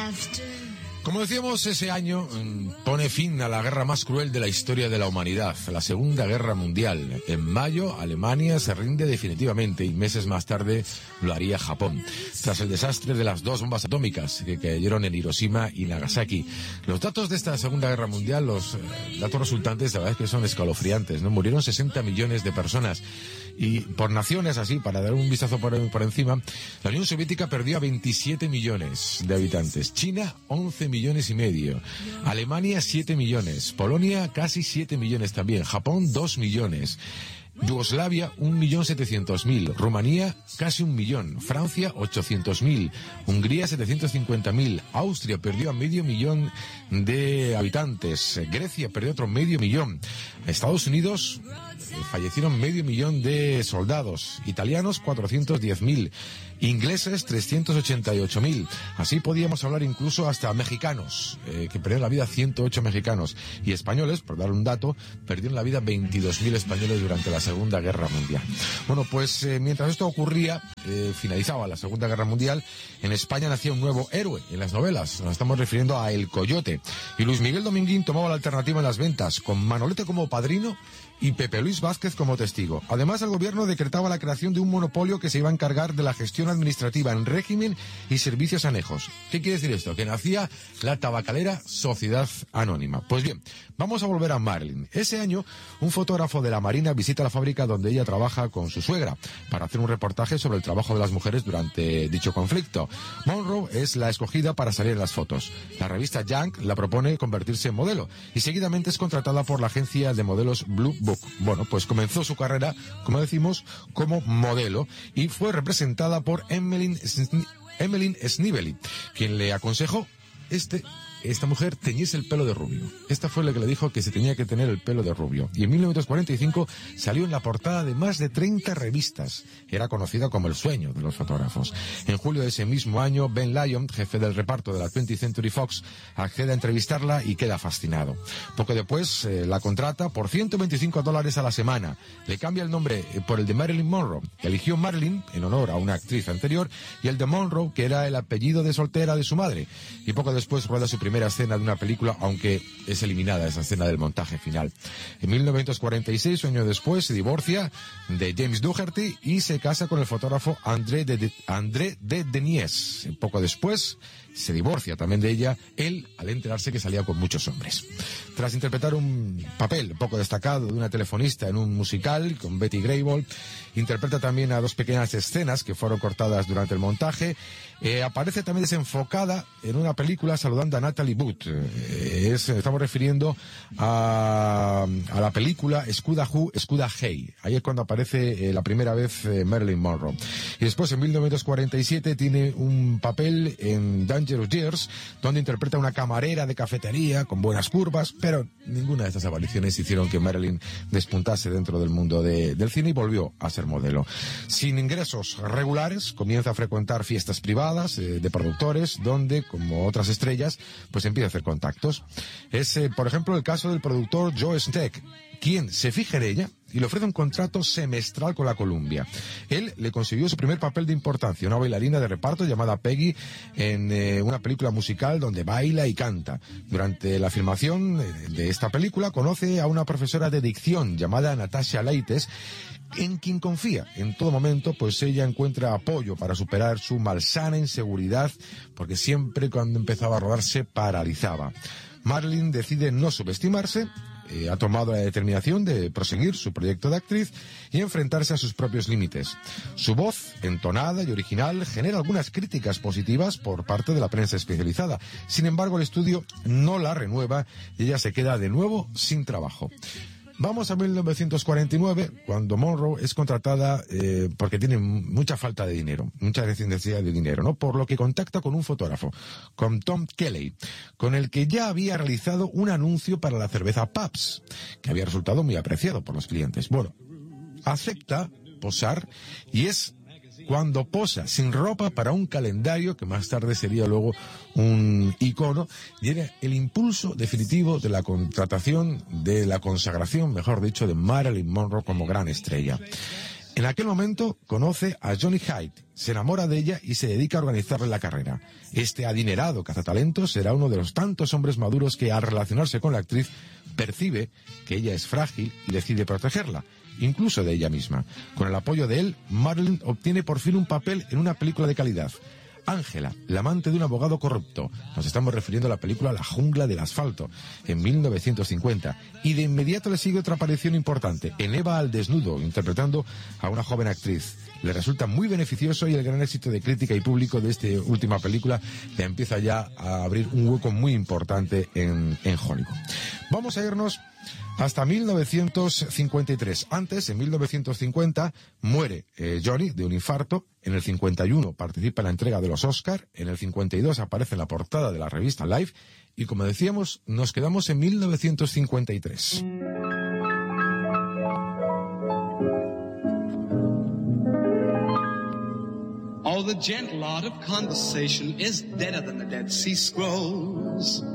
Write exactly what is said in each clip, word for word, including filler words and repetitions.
Como decíamos, ese año pone fin a la guerra más cruel de la historia de la humanidad, la Segunda Guerra Mundial. En mayo, Alemania se rinde definitivamente y meses más tarde lo haría Japón, tras el desastre de las dos bombas atómicas que cayeron en Hiroshima y Nagasaki. Los datos de esta Segunda Guerra Mundial, los eh, datos resultantes, la verdad es que son escalofriantes, ¿no? Murieron sesenta millones de personas y por naciones, así, para dar un vistazo por, por encima, la Unión Soviética perdió a veintisiete millones de habitantes, China once millones y medio, Alemania siete millones, Polonia casi siete millones también, Japón dos millones, Yugoslavia un millón setecientos mil, Rumanía casi un millón, Francia ochocientos mil, Hungría setecientos cincuenta mil, Austria perdió a medio millón de habitantes, Grecia perdió otro medio millón, Estados Unidos eh, fallecieron medio millón de soldados, italianos cuatrocientos diez mil, ingleses trescientos ochenta y ocho mil, así podíamos hablar incluso hasta mexicanos, eh, que perdieron la vida ciento ocho mexicanos, y españoles, por dar un dato, perdieron la vida veintidós mil españoles durante la Segunda Guerra Mundial. Bueno, pues eh, mientras esto ocurría, eh, finalizaba la Segunda Guerra Mundial, en España nacía un nuevo héroe en las novelas, nos estamos refiriendo a El Coyote, y Luis Miguel Dominguín tomaba la alternativa en las ventas, con Manolete como padrino y Pepe Luis Vázquez como testigo. Además, el gobierno decretaba la creación de un monopolio que se iba a encargar de la gestión administrativa en régimen y servicios anejos. ¿Qué quiere decir esto? Que nacía la tabacalera Sociedad Anónima. Pues bien, vamos a volver a Marilyn. Ese año, un fotógrafo de la Marina visita la fábrica donde ella trabaja con su suegra para hacer un reportaje sobre el trabajo de las mujeres durante dicho conflicto. Monroe es la escogida para salir en las fotos. La revista Yank la propone convertirse en modelo y seguidamente es contratada por la agencia de modelos Blue Book. Bueno, pues comenzó su carrera, como decimos, como modelo y fue representada por Emmeline Sn- Emmeline Snively, quien le aconsejó este esta mujer teñirse el pelo de rubio. Esta fue la que le dijo que se tenía que tener el pelo de rubio. Y en mil novecientos cuarenta y cinco salió en la portada de más de treinta revistas. Era conocida como el sueño de los fotógrafos. En julio de ese mismo año, Ben Lyon, jefe del reparto de la twentieth Century Fox, accede a entrevistarla y queda fascinado. Poco después eh, la contrata por ciento veinticinco dólares a la semana. Le cambia el nombre eh, por el de Marilyn Monroe. Eligió Marilyn en honor a una actriz anterior y el de Monroe, que era el apellido de soltera de su madre. Y poco después rueda su primera escena de una película, aunque es eliminada esa escena del montaje final. En mil novecientos cuarenta y seis, un año después, se divorcia de James Dougherty y se casa con el fotógrafo André de, de, André de Denies. Poco después se divorcia también de ella, él al enterarse que salía con muchos hombres. Tras interpretar un papel poco destacado de una telefonista en un musical con Betty Grable, interpreta también a dos pequeñas escenas que fueron cortadas durante el montaje. Eh, aparece también desenfocada en una película saludando a Natalie Wood. Eh, es, estamos refiriendo a, a la película Escuda Who, Escuda Hey. Ahí es cuando aparece eh, la primera vez eh, Marilyn Monroe. Y después, en mil novecientos cuarenta y siete, tiene un papel en Dangerous Years, donde interpreta a una camarera de cafetería con buenas curvas, pero ninguna de estas apariciones hicieron que Marilyn despuntase dentro del mundo de, del cine y volvió a ser modelo. Sin ingresos regulares, comienza a frecuentar fiestas privadas eh, de productores, donde, como otras estrellas, pues empieza a hacer contactos. Es, eh, por ejemplo, el caso del productor Joe Steck, quien se fija en ella y le ofrece un contrato semestral con la Columbia. Él le consiguió su primer papel de importancia, una bailarina de reparto llamada Peggy, en eh, una película musical donde baila y canta. Durante la filmación de esta película conoce a una profesora de dicción llamada Natasha Leites, en quien confía en todo momento, pues ella encuentra apoyo para superar su malsana inseguridad, porque siempre cuando empezaba a rodar se paralizaba. Marilyn decide no subestimarse, eh, ha tomado la determinación de proseguir su proyecto de actriz y enfrentarse a sus propios límites. Su voz, entonada y original, genera algunas críticas positivas por parte de la prensa especializada. Sin embargo, el estudio no la renueva y ella se queda de nuevo sin trabajo. Vamos a mil novecientos cuarenta y nueve, cuando Monroe es contratada eh, porque tiene mucha falta de dinero, mucha necesidad de dinero, ¿no? Por lo que contacta con un fotógrafo, con Tom Kelly, con el que ya había realizado un anuncio para la cerveza Pabst, que había resultado muy apreciado por los clientes. Bueno, acepta posar y es cuando posa sin ropa para un calendario que más tarde sería luego un icono, y era el impulso definitivo de la contratación, de la consagración, mejor dicho, de Marilyn Monroe como gran estrella. En aquel momento conoce a Johnny Hyde, se enamora de ella y se dedica a organizarle la carrera. Este adinerado cazatalentos será uno de los tantos hombres maduros que, al relacionarse con la actriz, percibe que ella es frágil y decide protegerla, incluso de ella misma. Con el apoyo de él, Marilyn obtiene por fin un papel en una película de calidad. Ángela, la amante de un abogado corrupto. Nos estamos refiriendo a la película La jungla del asfalto, en mil novecientos cincuenta. Y de inmediato le sigue otra aparición importante, en Eva al desnudo, interpretando a una joven actriz. Le resulta muy beneficioso y el gran éxito de crítica y público de esta última película le empieza ya a abrir un hueco muy importante en, en Hollywood. Vamos a irnos hasta mil novecientos cincuenta y tres. Antes, en mil novecientos cincuenta, muere eh, Johnny de un infarto. En el cincuenta y uno participa en la entrega de los Oscar. En el cincuenta y dos aparece en la portada de la revista Life. Y como decíamos, nos quedamos en mil novecientos cincuenta y tres. Oh, the gentle art of conversation is deader than the Dead Sea Scrolls.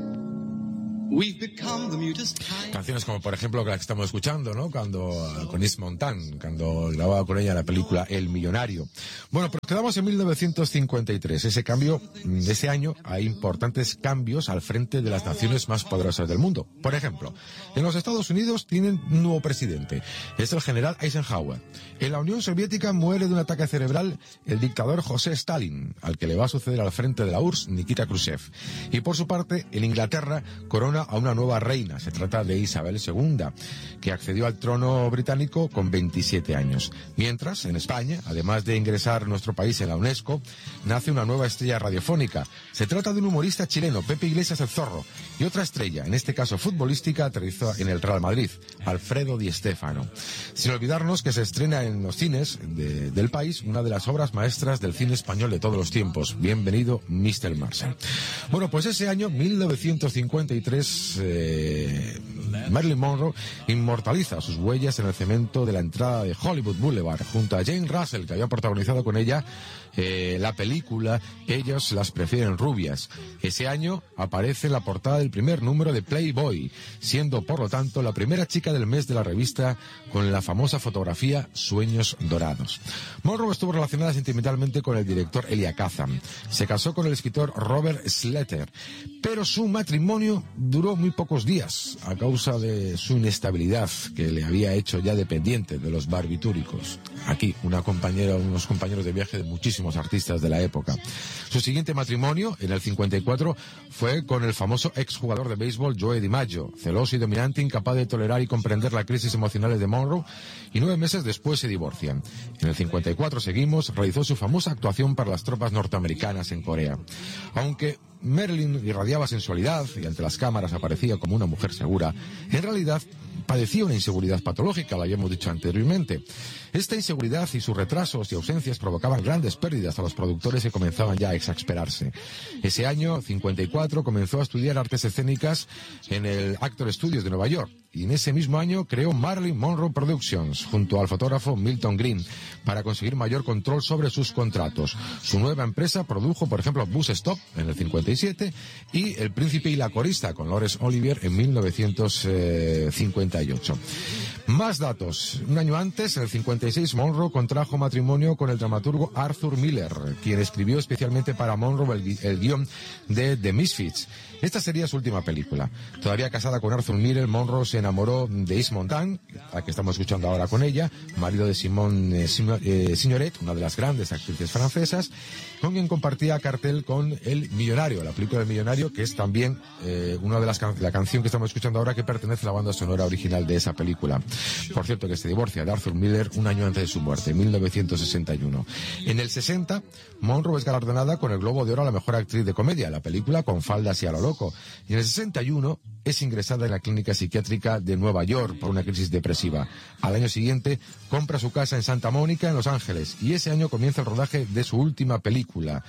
We've become the mutest kind. Canciones como, por ejemplo, la que estamos escuchando, ¿no? Cuando, con East Montan, cuando grababa con ella la película El Millonario. Bueno, pero quedamos en mil novecientos cincuenta y tres. Ese cambio, de ese año, hay importantes cambios al frente de las naciones más poderosas del mundo. Por ejemplo, en los Estados Unidos tienen un nuevo presidente. Es el general Eisenhower. En la Unión Soviética muere de un ataque cerebral el dictador José Stalin, al que le va a suceder al frente de la U R S S Nikita Khrushchev. Y por su parte, en Inglaterra corona a una nueva reina. Se trata de Isabel segunda, que accedió al trono británico con veintisiete años. Mientras, en España, además de ingresar nuestro país en la UNESCO, nace una nueva estrella radiofónica. Se trata de un humorista chileno, Pepe Iglesias el Zorro, y otra estrella, en este caso futbolística, aterrizó en el Real Madrid, Alfredo Di Stéfano. Sin olvidarnos que se estrena en los cines de, del país una de las obras maestras del cine español de todos los tiempos. Bienvenido, mister Marshall. Bueno, pues ese año, mil novecientos cincuenta y tres, Eh, Marilyn Monroe inmortaliza sus huellas en el cemento de la entrada de Hollywood Boulevard junto a Jane Russell, que había protagonizado con ella eh, la película Ellos las prefieren rubias. Ese año aparece en la portada del primer número de Playboy, siendo por lo tanto la primera chica del mes de la revista con la famosa fotografía Sueños Dorados. Monroe estuvo relacionada sentimentalmente con el director Elia Kazan. Se casó con el escritor Robert Slater, pero su matrimonio duró muy pocos días a causa de su inestabilidad que le había hecho ya dependiente de los barbitúricos. Aquí, una compañera, unos compañeros de viaje de muchísimos artistas de la época. Su siguiente matrimonio, en el cincuenta y cuatro, fue con el famoso exjugador de béisbol Joe DiMaggio, celoso y dominante, incapaz de tolerar y comprender las crisis emocionales de Monroe, y nueve meses después se divorcian. En el cincuenta y cuatro, seguimos, realizó su famosa actuación para las tropas norteamericanas en Corea. Aunque Marilyn irradiaba sensualidad y ante las cámaras aparecía como una mujer segura, en realidad padecía una inseguridad patológica, lo habíamos dicho anteriormente. Esta inseguridad y sus retrasos y ausencias provocaban grandes pérdidas a los productores que comenzaban ya a exasperarse. Ese año, cincuenta y cuatro, comenzó a estudiar artes escénicas en el Actor Studios de Nueva York, y en ese mismo año creó Marilyn Monroe Productions junto al fotógrafo Milton Green para conseguir mayor control sobre sus contratos. Su nueva empresa produjo, por ejemplo, Bus Stop en el cincuenta y siete y El Príncipe y la Corista con Laurence Olivier en mil novecientos cincuenta y ocho. Más datos. Un año antes, en el cincuenta y seis, Monroe contrajo matrimonio con el dramaturgo Arthur Miller, quien escribió especialmente para Monroe el, gui el guión de The Misfits. Esta sería su última película. Todavía casada con Arthur Miller, Monroe se enamoró de East Montan, la que estamos escuchando ahora con ella, marido de Simone eh, eh, Signoret, una de las grandes actrices francesas, con quien compartía cartel con El Millonario, la película del Millonario, que es también eh, una de las can la canción que estamos escuchando ahora que pertenece a la banda sonora original de esa película. Por cierto, que se divorcia de Arthur Miller un año antes de su muerte, en mil novecientos sesenta y uno. En el sesenta, Monroe es galardonada con el Globo de Oro a la mejor actriz de comedia, la película Con faldas y a lo loco. Y en el sesenta y uno es ingresada en la clínica psiquiátrica de Nueva York por una crisis depresiva. Al año siguiente compra su casa en Santa Mónica, en Los Ángeles, y ese año comienza el rodaje de su última película.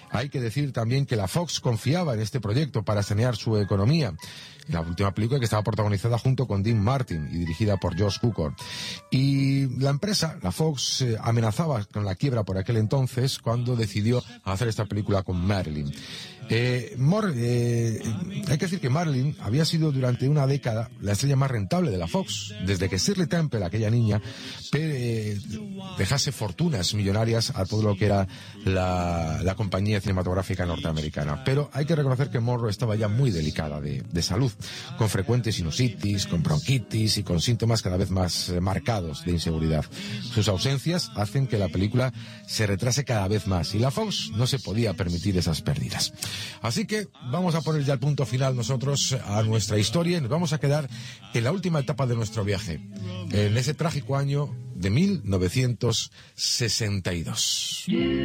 Hay que decir también que la Fox confiaba en este proyecto para sanear su economía. La última película que estaba protagonizada junto con Dean Martin y dirigida por Josh Cukor. Y la empresa, la Fox, eh, amenazaba con la quiebra por aquel entonces cuando decidió hacer esta película con Marilyn. Eh, Moore, eh, hay que decir que Marilyn había sido durante una década la estrella más rentable de la Fox, desde que Shirley Temple, aquella niña, eh, dejase fortunas millonarias a todo lo que era la, la compañía cinematográfica norteamericana. Pero hay que reconocer que Monroe estaba ya muy delicada de, de salud, con frecuentes sinusitis, con bronquitis y con síntomas cada vez más eh, marcados de inseguridad. Sus ausencias hacen que la película se retrase cada vez más y la Fox no se podía permitir esas pérdidas. Así que vamos a poner ya el punto final nosotros a nuestra historia y nos vamos a quedar en la última etapa de nuestro viaje, en ese trágico año de mil novecientos sesenta y dos.